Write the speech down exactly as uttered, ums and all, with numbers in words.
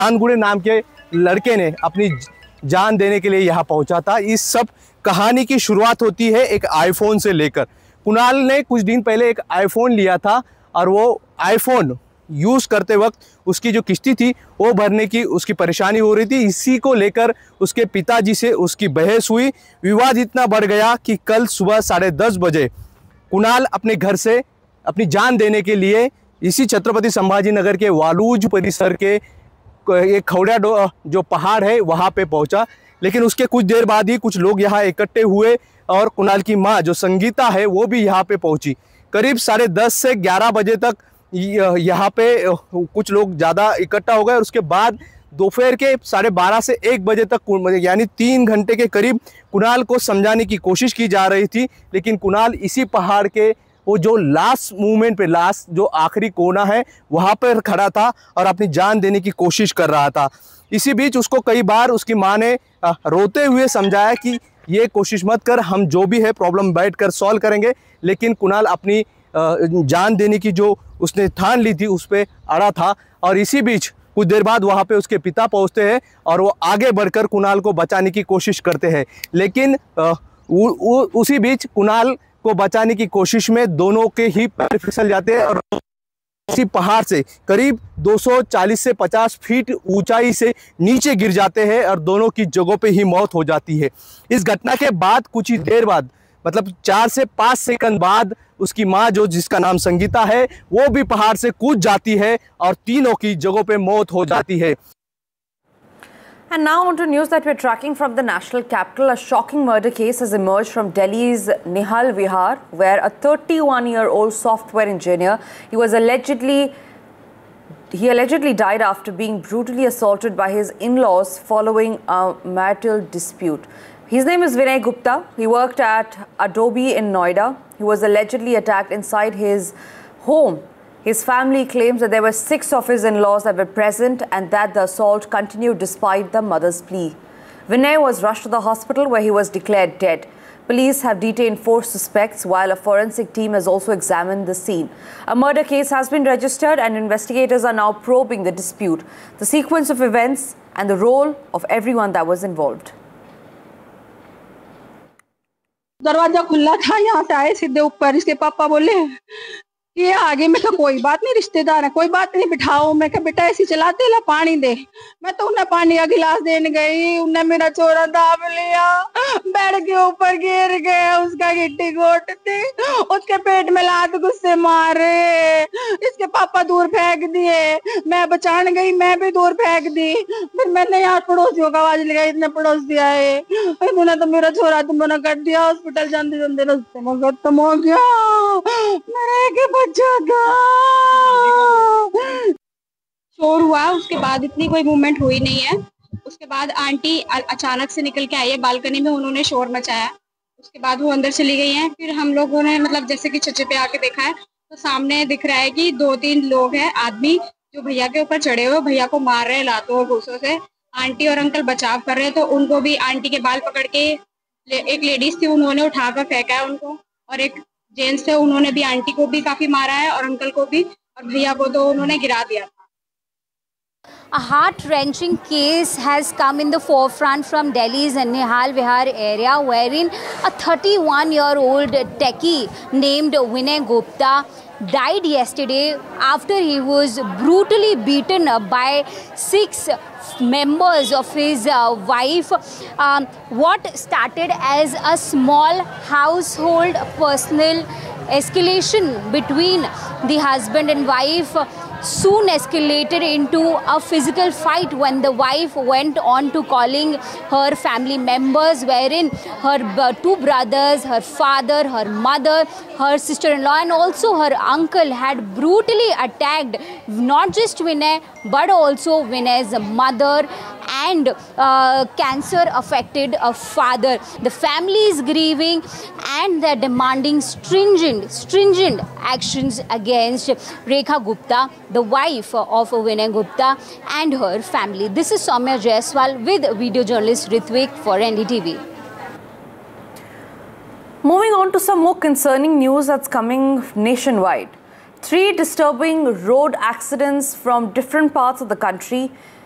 कानगुड़े नाम के लड़के ने अपनी जान देने के लिए यहाँ पहुँचा था। इस सब कहानी की शुरुआत होती है एक आईफोन से लेकर। कुणाल ने कुछ दिन पहले एक आईफोन लिया था और वो आईफोन यूज़ करते वक्त उसकी जो किस्ती थी वो भरने की उसकी परेशानी हो रही थी। इसी को लेकर उसके पिताजी से उसकी बहस हुई। विवाद इतना बढ़ गया कि कल सुबह साढ़े दस बजे कुणाल अपने घर से अपनी जान देने के लिए इसी छत्रपति संभाजी नगर के वालूज परिसर के एक खौड़िया जो पहाड़ है वहाँ पे पहुँचा। लेकिन उसके कुछ देर बाद ही कुछ लोग यहाँ इकट्ठे हुए और कुणाल की माँ जो संगीता है वो भी यहाँ पे पहुँची। करीब साढ़े दस से ग्यारह बजे तक यहाँ पे कुछ लोग ज़्यादा इकट्ठा हो गए और उसके बाद दोपहर के साढ़े बारह से एक बजे तक यानी तीन घंटे के करीब कुणाल को समझाने की कोशिश की जा रही थी। लेकिन कुणाल इसी पहाड़ के वो जो लास्ट मूवमेंट पे लास्ट जो आखिरी कोना है वहाँ पर खड़ा था और अपनी जान देने की कोशिश कर रहा था। इसी बीच उसको कई बार उसकी माँ ने रोते हुए समझाया कि ये कोशिश मत कर, हम जो भी है प्रॉब्लम बैठ कर सॉल्व करेंगे। लेकिन कुणाल अपनी जान देने की जो उसने ठान ली थी उस पर अड़ा था। और इसी बीच कुछ देर बाद वहाँ पे उसके पिता पहुँचते हैं और वो आगे बढ़कर कुणाल को बचाने की कोशिश करते हैं। लेकिन उ, उ, उसी बीच कुणाल को बचाने की कोशिश में दोनों के ही पैर फिसल जाते हैं और इसी पहाड़ से करीब दो सौ चालीस से पचास फीट ऊंचाई से नीचे गिर जाते हैं और दोनों की जगहों पे ही मौत हो जाती है। इस घटना के बाद कुछ ही देर बाद मतलब चार से पाँच सेकंड बाद उसकी माँ जो जिसका नाम संगीता है वो भी पहाड़ से कूद जाती है और तीनों की जगहों पे मौत हो जाती है। And now on to news that we're tracking from the national capital. A shocking murder case has emerged from Delhi's Nihal Vihar, where a thirty-one-year-old software engineer, he was allegedly, he allegedly died after being brutally assaulted by his in-laws following a marital dispute. His name is Vinay Gupta. He worked at Adobe in Noida. He was allegedly attacked inside his home. His family claims that there were six of his in-laws that were present and that the assault continued despite the mother's plea. Vinay was rushed to the hospital where he was declared dead. Police have detained four suspects while a forensic team has also examined the scene. A murder case has been registered and investigators are now probing the dispute, the sequence of events and the role of everyone that was involved. दरवाजा खुला था, यहाँ से आए सीधे ऊपर। इसके पापा बोले ये आगे। मैं कहा कोई बात नहीं, रिश्तेदार है, कोई बात नहीं, बिठाओ। मैं कहा बेटा ऐसी चलाते ला, पानी दे। मैं तो उन्हें पानी का गिलास देने गई, उन्हें मेरा चोरा दाब लिया, बेड के ऊपर गिर गए, उसका गिट्टी गोट थी, उसके पेट में लात गुस्से मारे, इसके पापा दूर फेंक दिए। मैं बचाने गई, मैं भी दूर फेंक दी। फिर मैंने यहाँ पड़ोसियों का आवाज लगाई, इतने पड़ोस दिया है, उन्होंने तो मेरा चोरा तुम मना कर दिया। हॉस्पिटल जाते जाते रास्ते में खत्म हो गया मेरे के बच्चा का। शोर हुआ, उसके बाद इतनी कोई मूवमेंट हुई नहीं है। उसके बाद आंटी अचानक से निकल के आई है बालकनी में, उन्होंने शोर मचाया। उसके बाद वो अंदर चली गई हैं। फिर हम लोगों ने मतलब जैसे कि छज्जे पे आके देखा है तो सामने दिख रहा है कि दो तीन लोग हैं आदमी जो भैया के ऊपर चढ़े हुए, भैया को मार रहे हैं लातों और घूसों से। आंटी और अंकल बचाव कर रहे हैं तो उनको भी आंटी के बाल पकड़ के, एक लेडीज थी उन्होंने उठाकर फेंका है उनको, और एक जेंट्स थे उन्होंने भी आंटी को भी काफी मारा है और अंकल को भी, और भैया को तो उन्होंने गिरा दिया था। A heart-wrenching case has come in the forefront from Delhi's Nihal Vihar area, wherein a thirty-one-year-old techie named Vinay Gupta died yesterday after he was brutally beaten by six members of his uh, wife. Um, what started as a small household personal escalation between the husband and wife soon escalated into a physical fight when the wife went on to calling her family members, wherein her two brothers, her father, her mother, her sister-in-law and also her uncle had brutally attacked not just Vinay but also Vinay's mother and uh, cancer affected a father. The family is grieving and they're demanding stringent, stringent actions against Rekha Gupta, the wife of Vinay Gupta and her family. This is Soumya Jaiswal with video journalist Ritvik for N D T V. Moving on to some more concerning news that's coming nationwide. Three disturbing road accidents from different parts of the country